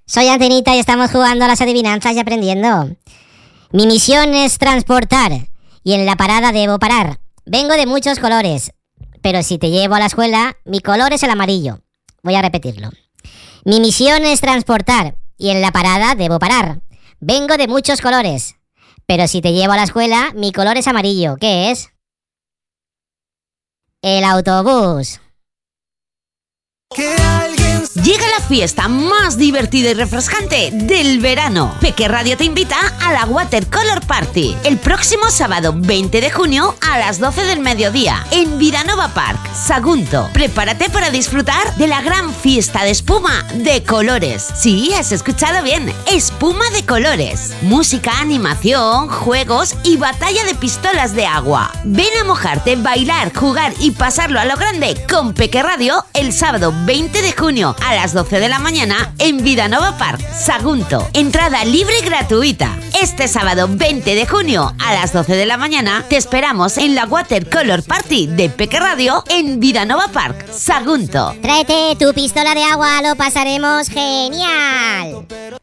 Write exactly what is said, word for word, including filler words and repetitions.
Soy Antenita y estamos jugando a las adivinanzas y aprendiendo. Mi misión es transportar y en la parada debo parar. Vengo de muchos colores, pero si te llevo a la escuela, mi color es el amarillo. Voy a repetirlo. Mi misión es transportar y en la parada debo parar. Vengo de muchos colores, pero si te llevo a la escuela, mi color es amarillo. ¿Qué es? El autobús. Llega la fiesta más divertida y refrescante del verano. Peque Radio te invita a la Watercolor Party el próximo sábado veinte de junio a las doce del mediodía en Vidanova Park, Sagunto. Prepárate para disfrutar de la gran fiesta de espuma de colores. Sí, has escuchado bien, espuma de colores. Música, animación, juegos y batalla de pistolas de agua. Ven a mojarte, bailar, jugar y pasarlo a lo grande con Peque Radio el sábado veinte de junio a las doce de la mañana en Vidanova Park, Sagunto. Entrada libre y gratuita. Este sábado veinte de junio a las doce de la mañana te esperamos en la Watercolor Party de Peque Radio en Vidanova Park, Sagunto. Tráete tu pistola de agua, lo pasaremos genial.